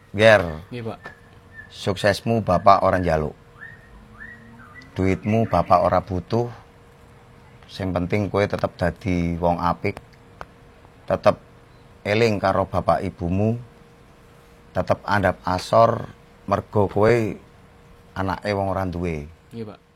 Ger, Iya, Pak. suksesmu bapak orang jaluk. Duitmu bapak ora butuh. Sing penting kowe tetep dadi wong apik. Tetep eling karo bapak ibumu. Tetep andhap asor mergo kowe anake wong ora duwe. Iya, Pak.